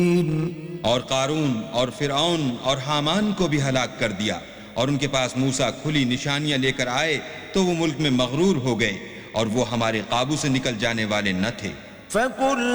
और कारून और फिरौन और हामान को भी हलाक कर दिया, और उनके पास मूसा खुली निशानियां लेकर आए तो वो मुल्क में मगरूर हो गए और वो हमारे काबू से निकल जाने वाले न थे।